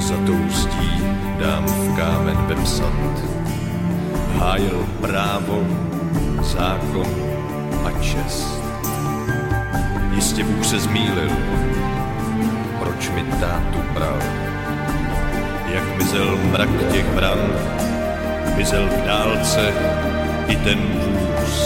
Zlatou zdí dám v kámen vepsat. Hájil právo, zákon a čest. Jistě Bůh se zmýlil, proč mi tátu bral. Jak mizel mrak těch bran, mizel v dálce i ten